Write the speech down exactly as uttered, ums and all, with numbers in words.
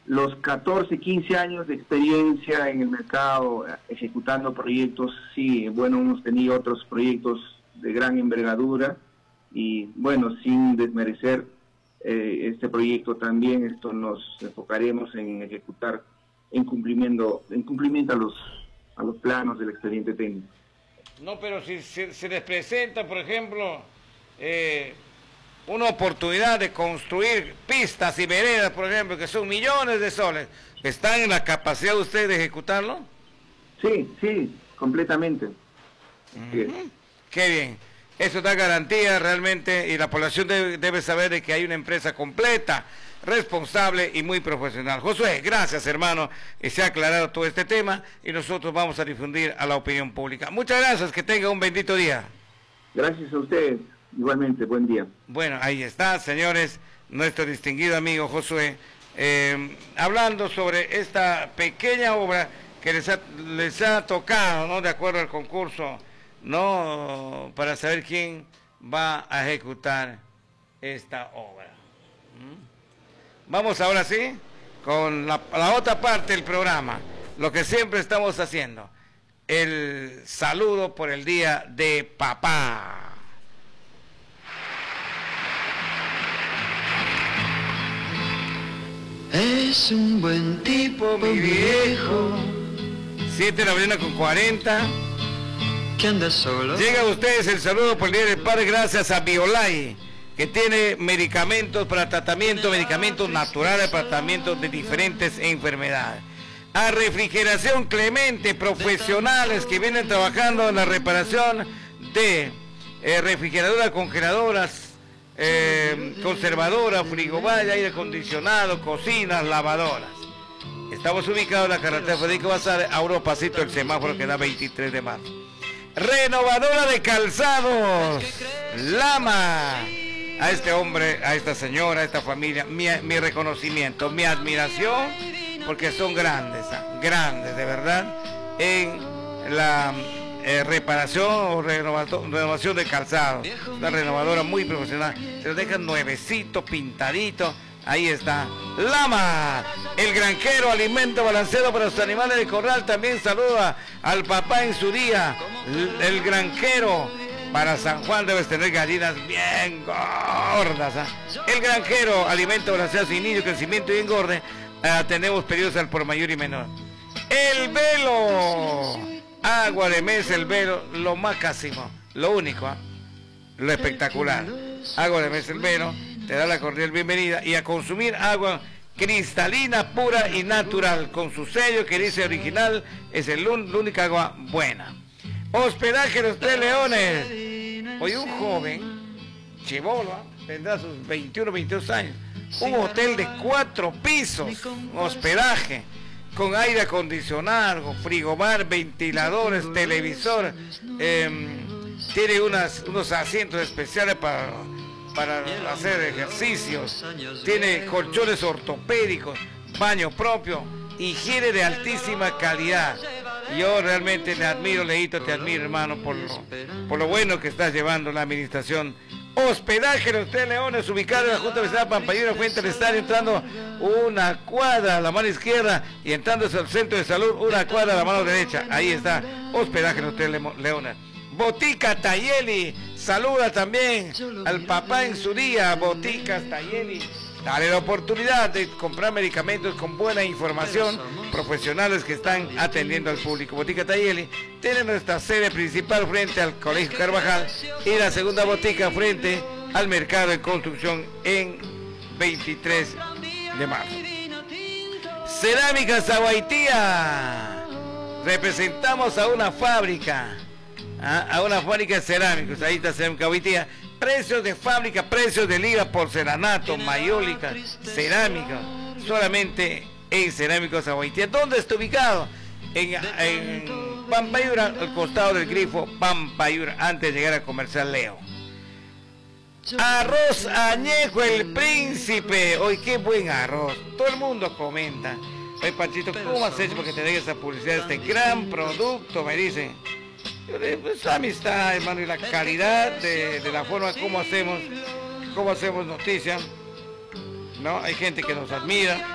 los catorce, quince años de experiencia en el mercado, ejecutando proyectos, sí, bueno, hemos tenido otros proyectos de gran envergadura, y bueno, sin desmerecer eh, este proyecto también, esto nos enfocaremos en ejecutar en cumplimiento, en cumplimiento a los, a los planos del expediente técnico. No, pero si se, se les presenta, por ejemplo, eh, una oportunidad de construir pistas y veredas, por ejemplo, que son millones de soles, ¿están en la capacidad de usted de ejecutarlo? Sí, sí, completamente. Uh-huh. Qué bien. Eso da garantía realmente, y la población debe, debe saber de que hay una empresa completa, responsable y muy profesional. Josué, gracias, hermano, y se ha aclarado todo este tema, y nosotros vamos a difundir a la opinión pública. Muchas gracias, que tenga un bendito día. Gracias a ustedes, igualmente, buen día. Bueno, ahí está, señores, nuestro distinguido amigo Josué, eh, hablando sobre esta pequeña obra que les ha, les ha tocado, ¿no?, de acuerdo al concurso, no, para saber quién va a ejecutar esta obra. ¿Mm? Vamos ahora sí con la, la otra parte del programa, lo que siempre estamos haciendo, el saludo por el día de papá. Es un buen tipo, mi viejo. siete de la mañana con cuarenta. Que anda solo. Llega a ustedes el saludo por el Día del Padre gracias a Biolay, que tiene medicamentos para tratamiento, medicamentos naturales para tratamientos de diferentes enfermedades. A Refrigeración Clemente, profesionales que vienen trabajando en la reparación de eh, refrigeradoras, congeladoras, eh, conservadoras, frigobar, aire acondicionado, cocinas, lavadoras. Estamos ubicados en la carretera Federico Bazar, a un pasito del semáforo que da veintitrés de marzo. Renovadora de calzados, Lama. A este hombre, a esta señora, a esta familia, mi, mi reconocimiento, mi admiración, porque son grandes, grandes de verdad, en la eh, reparación o renovación de calzados. Una renovadora muy profesional, se lo dejan nuevecito, pintadito. Ahí está, Lama, el granjero, alimento balanceado para los animales de corral. También saluda al papá en su día, el granjero. Para San Juan debes tener gallinas bien gordas. ¿eh? El granjero, alimento balanceado sin niño, crecimiento y engorde. Eh, tenemos periodos al por mayor y menor. El velo, agua de mesa, el velo, lo máximo, lo único, ¿eh? Lo espectacular. Agua de mesa, el velo. Te da la cordial bienvenida y a consumir agua cristalina, pura y natural, con su sello que dice original, es el, la única agua buena. Hospedaje Los Tres Leones. Hoy un joven, chibolo, ¿eh? tendrá sus veintiuno, veintidós años, un hotel de cuatro pisos, hospedaje, con aire acondicionado, frigobar, ventiladores, televisor, eh, tiene unas, unos asientos especiales para... para hacer ejercicios, tiene colchones ortopédicos, baño propio, higiene de altísima calidad. Yo realmente te admiro, Leito, te admiro, hermano, por lo, por lo bueno que estás llevando la administración. Hospedaje Los Tres Leones, ubicado en la Junta Vecinal Pampayura, frente al estadio, entrando una cuadra a la mano izquierda y entrando al centro de salud, una cuadra a la mano derecha. Ahí está, Hospedaje Los Tres Leones. Botica Tayeli, saluda también al papá en su día, Boticas Tayeli. Dale la oportunidad de comprar medicamentos con buena información, profesionales que están atendiendo al público. Botica Tayeli tiene nuestra sede principal frente al Colegio Carvajal y la segunda botica frente al mercado de construcción en veintitrés de marzo. Cerámicas Aguaitía, representamos a una fábrica. A una fábrica de cerámicos, ahí está Cerámica Aguaitía, precios de fábrica, precios de liga, porcelanato, mayólica, cerámica, solamente en Cerámicos Aguaitía. ¿Dónde está ubicado? En, en Pampayura, al costado del grifo Pampayura, antes de llegar a Comercial Leo. Arroz añejo El Príncipe, hoy qué buen arroz, todo el mundo comenta. Oye, Panchito, ¿cómo has hecho porque te dejes esa publicidad de este gran producto? Me dicen. Pues amistad, hermano, y la calidad de, de la forma como hacemos, como hacemos noticias, ¿no? Hay gente que nos admira.